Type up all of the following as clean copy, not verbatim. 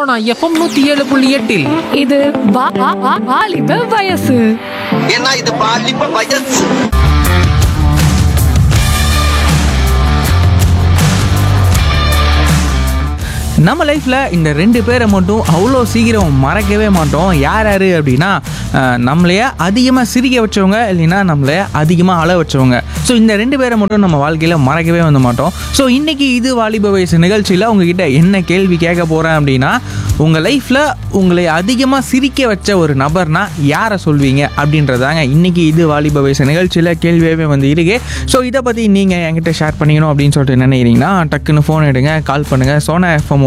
Sona FM 107.8 இது வாலிப வயசு. ஏன்னா இது பாலிப்ப வயசு. நம்ம லைஃப்பில் இந்த ரெண்டு பேரை மட்டும் அவ்வளோ சீக்கிரம் மறக்கவே மாட்டோம். யார் யார் அப்படின்னா நம்மளையே அதிகமாக சிரிக்க வச்சவங்க, இல்லைன்னா நம்மளைய அதிகமாக அழ வச்சவங்க. ஸோ இந்த ரெண்டு பேரை மட்டும் நம்ம வாழ்க்கையில் மறக்கவே வந்து மாட்டோம். ஸோ இன்றைக்கி இது வாலிப வயசு நிகழ்ச்சியில் உங்ககிட்ட என்ன கேள்வி கேட்க போகிறேன் அப்படின்னா, உங்கள் லைஃப்பில் உங்களை அதிகமாக சிரிக்க வச்ச ஒரு நபர்னா யாரை சொல்வீங்க அப்படின்றதாங்க இன்றைக்கி இது வாலிப வயசு நிகழ்ச்சியில் கேள்வியாகவே வந்து இருக்கு. ஸோ இதை பற்றி நீங்கள் என்கிட்ட ஷேர் பண்ணிக்கணும் அப்படின்னு சொல்லிட்டு நினைக்கிறீங்கன்னா டக்குன்னு ஃபோன் எடுங்க, கால் பண்ணுங்கள். சோனா எஃப்எம்மோட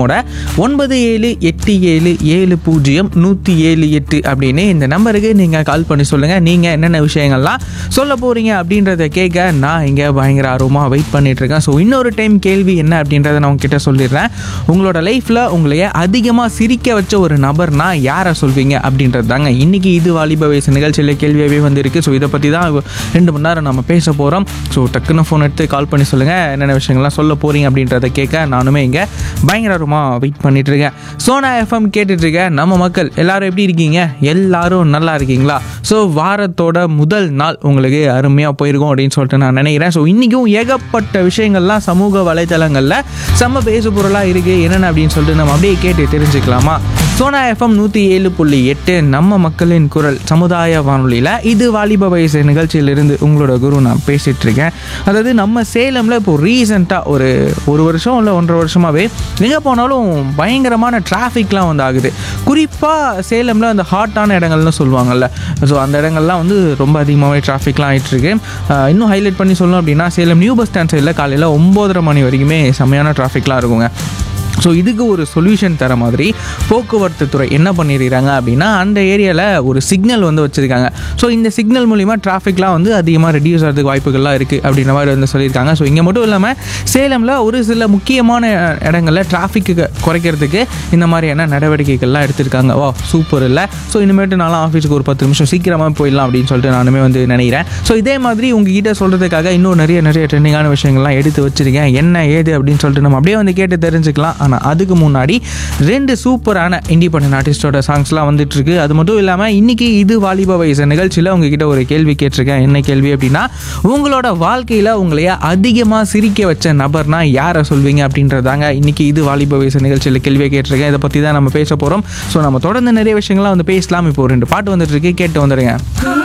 9787700178 அப்படின்னு இந்த நம்பருக்கு நீங்கள் கால் பண்ணி சொல்லுங்கள். நீங்கள் என்னென்ன விஷயங்கள்லாம் சொல்ல போகிறீங்க அப்படின்றத கேட்க நான் இங்கே பயங்கர ஆர்வமாக வெயிட் பண்ணிகிட்ருக்கேன். ஸோ இன்னொரு டைம் கேள்வி என்ன அப்படின்றத நான் உங்ககிட்ட சொல்லிடுறேன். உங்களோட லைஃப்பில் உங்களையே அதிகமாக சிரிக்க வச்ச ஒரு நபர்னா யாரை சொல்வீங்க அப்படின்றது தாங்க இன்றைக்கி இது வாலிப வயசு நிகழ்ச்சியில் கேள்வியாகவே வந்துருக்கு. ஸோ இதை பற்றி தான் 2 மணி நேரம் நம்ம பேச போகிறோம். ஸோ டக்குன்னு ஃபோன் எடுத்து கால் பண்ணி சொல்லுங்கள் என்னென்ன விஷயங்கள்லாம் சொல்ல போகிறீங்க அப்படின்றத கேட்க நானுமே இங்கே பயங்கர வெயிட் பண்ணிட்டு இருக்கேன். சோனா எஃப்எம் கேட்டுட்டு இருக்க நம்ம மக்கள் எல்லாரும் எப்படி இருக்கீங்க? எல்லாரும் நல்லா இருக்கீங்களா? ஸோ வாரத்தோட முதல் நாள் உங்களுக்கு அருமையாக போயிருக்கும் அப்படின்னு சொல்லிட்டு நான் நினைக்கிறேன். ஸோ இன்றைக்கும் ஏகப்பட்ட விஷயங்கள்லாம் சமூக வலைத்தளங்களில் செம்ம பேசு பொருளாக இருக்குது. என்னென்ன அப்படின்னு சொல்லிட்டு நம்ம அப்படியே கேட்டு தெரிஞ்சுக்கலாமா? சோனா எஃப்எம் 107.8 நம்ம மக்களின் குரல் சமுதாய வானொலியில் இது வாலிப வயசு நிகழ்ச்சியிலிருந்து உங்களோட குரு நான் பேசிகிட்டு இருக்கேன். அதாவது நம்ம சேலமில் இப்போ ரீசெண்டாக ஒரு வருஷம் இல்லை 1.5 வருஷமாகவே எங்கே போனாலும் பயங்கரமான டிராஃபிக்லாம் வந்து ஆகுது. குறிப்பாக சேலமில் அந்த ஹாட்டான இடங்கள்னு சொல்லுவாங்கள்ல, ஸோ அந்த இடங்கள்லாம் வந்து ரொம்ப அதிகமாகவே டிராஃபிக்லாம் ஆகிட்டுருக்கு. இன்னும் ஹைலைட் பண்ணி சொல்லணும் அப்படின்னா சேலம் நியூ பஸ் ஸ்டாண்ட் சைடில் காலையில் 9:30 மணி வரைக்குமே செம்மையான டிராஃபிக்லாம் இருக்குங்க. ஸோ இதுக்கு ஒரு சொல்யூஷன் தர மாதிரி போக்குவரத்து துறை என்ன பண்ணியிருக்காங்க அப்படின்னா அந்த ஏரியாவில் ஒரு சிக்னல் வந்து வச்சுருக்காங்க. ஸோ இந்த சிக்னல் மூலிமா டிராஃபிக்லாம் வந்து அதிகமாக ரெடியூஸ் ஆகிறதுக்கு வாய்ப்புகள்லாம் இருக்குது அப்படின்ற மாதிரி வந்து சொல்லியிருக்காங்க. ஸோ இங்கே மட்டும் இல்லாமல் சேலமில் ஒரு சில முக்கியமான இடங்களில் டிராஃபிக்கு குறைக்கிறதுக்கு இந்த மாதிரியான நடவடிக்கைகள்லாம் எடுத்திருக்காங்க. வா சூப்பர் இல்லை? ஸோ இனிமேட்டு நான்லாம் ஆஃபீஸுக்கு ஒரு 10 நிமிஷம் சீக்கிரமாக போயிடலாம் அப்படின்னு சொல்லிட்டு நானுமே வந்து நினைக்கிறேன். ஸோ இதே மாதிரி உங்ககிட்ட சொல்கிறதுக்காக இன்னும் நிறைய ட்ரெண்டிங்கான விஷயங்கள்லாம் எடுத்து வச்சுருக்கேன். என்ன ஏது அப்படின்னு சொல்லிட்டு நம்ம அப்படியே வந்து கேட்டு தெரிஞ்சுக்கலாம். ஆனால் அதுக்கு முன்னாடி 2 சூப்பரான இண்டிபெண்டன்ட் ஆர்டிஸ்டோட சாங்ஸ்லாம் வந்துட்டு இருக்கு. அது மட்டும் இல்லாமல் இன்னைக்கு இது வாலிப வயசு நிகழ்ச்சியில் உங்ககிட்ட ஒரு கேள்வி கேட்டிருக்கேன். என்ன கேள்வி அப்படின்னா, உங்களோட வாழ்க்கையில் உங்களைய அதிகமாக சிரிக்க வச்ச நபர்னா யாரை சொல்வீங்க அப்படின்றதாங்க இன்னைக்கு இது வாலிப வயசு நிகழ்ச்சியில் கேள்வியை கேட்டிருக்கேன். இதை பற்றி தான் நம்ம பேச போகிறோம். ஸோ நம்ம தொடர்ந்து நிறைய விஷயங்கள்லாம் வந்து பேசலாம். இப்போ 2 பாட்டு வந்துட்டு இருக்கு, கேட்டு வந்துடுங்க.